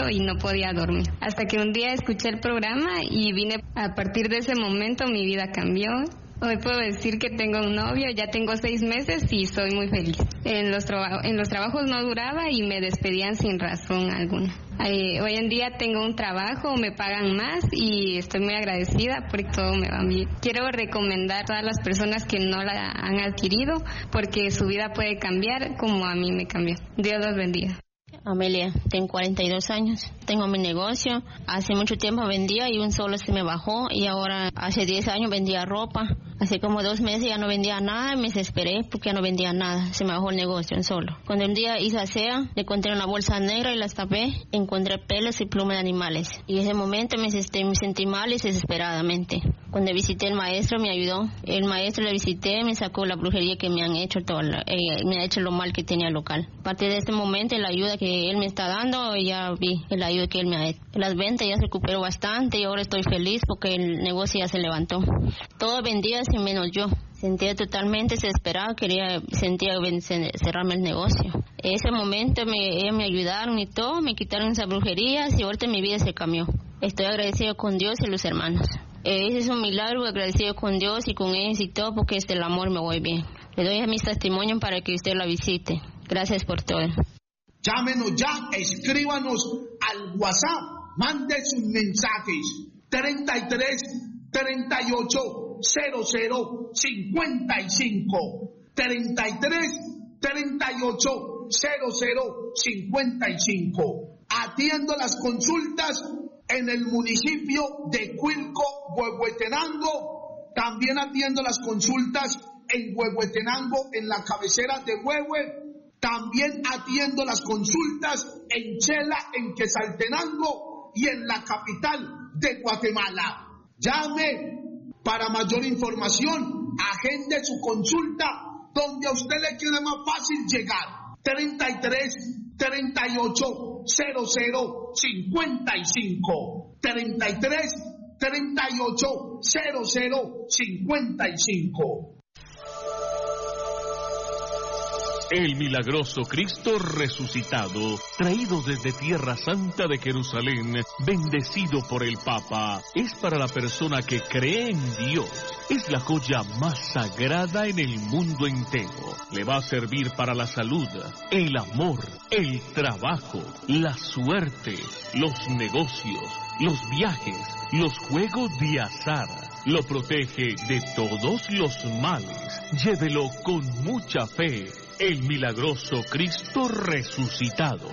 miedo y no podía dormir. Hasta que un día escuché el programa y vine. A partir de ese momento mi vida cambió. Hoy puedo decir que tengo un novio, ya tengo 6 meses y soy muy feliz. En los trabajos no duraba y me despedían sin razón alguna. Hoy en día tengo un trabajo, me pagan más y estoy muy agradecida porque todo me va bien. Quiero recomendar a todas las personas que no la han adquirido porque su vida puede cambiar como a mí me cambió. Dios los bendiga. Amelia, tengo 42 años, tengo mi negocio, hace mucho tiempo vendía y un solo se me bajó y ahora hace 10 años vendía ropa, hace como 2 meses ya no vendía nada y me desesperé porque ya no vendía nada, se me bajó el negocio en solo. Cuando un día hice aseo, encontré una bolsa negra y las tapé, encontré pelos y plumas de animales y en ese momento me sentí mal y desesperadamente. Cuando visité al maestro me ayudó, el maestro le visité, me sacó la brujería que me han hecho, me ha hecho lo mal que tenía local. A partir de este momento la ayuda que él me está dando, ya vi la ayuda que él me ha hecho. Las ventas ya se recuperó bastante y ahora estoy feliz porque el negocio ya se levantó. Todo vendía sin menos yo. Sentía totalmente desesperado, sentía cerrarme el negocio. En ese momento ellos me ayudaron y todo, me quitaron esas brujerías y ahorita mi vida se cambió. Estoy agradecido con Dios y los hermanos. Ese es un milagro, agradecido con Dios y con ellos y todo porque el amor me voy bien. Le doy a mis testimonios para que usted la visite. Gracias por todo. Llámenos ya, escríbanos al WhatsApp, mande sus mensajes 33 38 00 55 33 38 00 55. Atiendo las consultas en el municipio de Cuilco, Huehuetenango. También atiendo las consultas en Huehuetenango, en la cabecera de Huehue. También atiendo las consultas en Chela, en Quetzaltenango y en la capital de Guatemala. Llame para mayor información, agende su consulta donde a usted le quede más fácil llegar. 33 38 00 55 33 38 00 55. El milagroso Cristo resucitado, traído desde Tierra Santa de Jerusalén, bendecido por el Papa, es para la persona que cree en Dios. Es la joya más sagrada en el mundo entero. Le va a servir para la salud, el amor, el trabajo, la suerte, los negocios, los viajes, los juegos de azar. Lo protege de todos los males. Llévelo con mucha fe. El milagroso Cristo resucitado.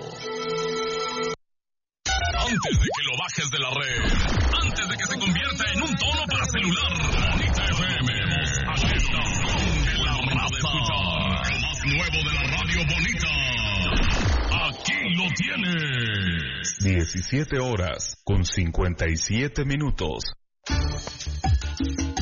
Antes de que lo bajes de la red, antes de que se convierta en un tono para celular, Bonita FM, aquí está de la raza, lo más nuevo de la radio bonita. Aquí lo tienes. 17 horas con 57 minutos.